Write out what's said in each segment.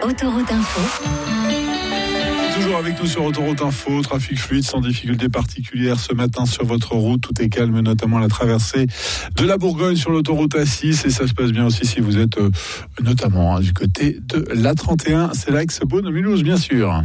Autoroute Info. Toujours avec nous sur Autoroute Info, trafic fluide sans difficulté particulière ce matin sur votre route. Tout est calme, notamment la traversée de la Bourgogne sur l'autoroute A6. Et ça se passe bien aussi si vous êtes notamment du côté de l'A31. C'est l'axe Beaune-Mulhouse, bien sûr.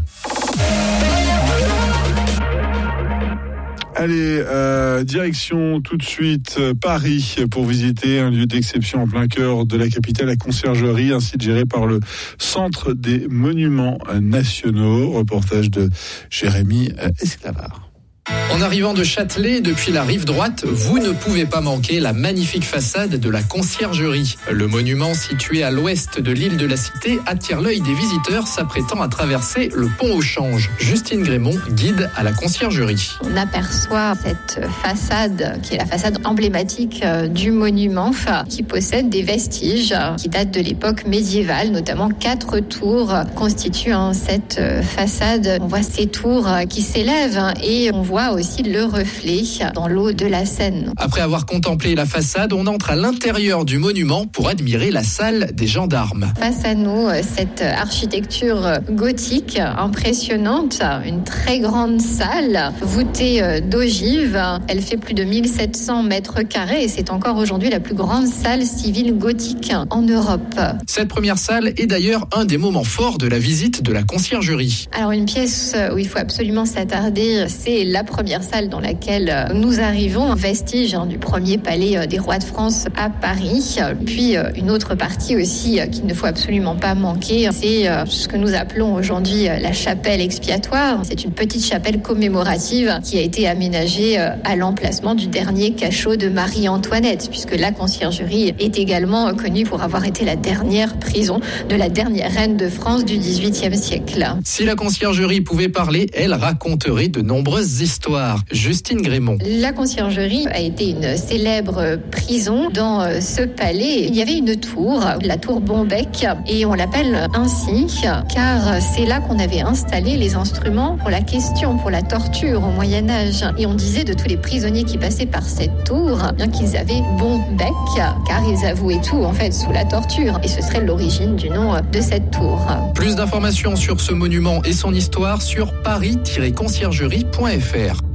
Allez, direction tout de suite Paris pour visiter un lieu d'exception en plein cœur de la capitale, la Conciergerie, un site géré par le Centre des Monuments Nationaux. Reportage de Jérémy Esclavard. En arrivant de Châtelet, depuis la rive droite, vous ne pouvez pas manquer la magnifique façade de la Conciergerie. Le monument situé à l'ouest de l'île de la Cité attire l'œil des visiteurs s'apprêtant à traverser le pont au Change. Justine Grémont, guide à la Conciergerie. On aperçoit cette façade qui est la façade emblématique du monument qui possède des vestiges qui datent de l'époque médiévale, notamment 4 tours constituent cette façade. On voit ces tours qui s'élèvent et on voit aussi le reflet dans l'eau de la Seine. Après avoir contemplé la façade, on entre à l'intérieur du monument pour admirer la salle des gendarmes. Face à nous, cette architecture gothique impressionnante, une très grande salle voûtée d'ogives. Elle fait plus de 1700 mètres carrés et c'est encore aujourd'hui la plus grande salle civile gothique en Europe. Cette première salle est d'ailleurs un des moments forts de la visite de la Conciergerie. Alors une pièce où il faut absolument s'attarder, c'est la première salle dans laquelle nous arrivons, un vestige du premier palais des rois de France à Paris. Puis une autre partie aussi qu'il ne faut absolument pas manquer, c'est ce que nous appelons aujourd'hui la chapelle expiatoire. C'est une petite chapelle commémorative qui a été aménagée à l'emplacement du dernier cachot de Marie-Antoinette, puisque la Conciergerie est également connue pour avoir été la dernière prison de la dernière reine de France du XVIIIe siècle. Si la Conciergerie pouvait parler, elle raconterait de nombreuses histoires. Justine Grémont. La Conciergerie a été une célèbre prison. Dans ce palais, il y avait une tour, la tour Bombec, et on l'appelle ainsi car c'est là qu'on avait installé les instruments pour la question, pour la torture au Moyen-Âge. Et on disait de tous les prisonniers qui passaient par cette tour, bien qu'ils avaient bon bec, car ils avouaient tout en fait sous la torture. Et ce serait l'origine du nom de cette tour. Plus d'informations sur ce monument et son histoire sur paris-conciergerie.fr.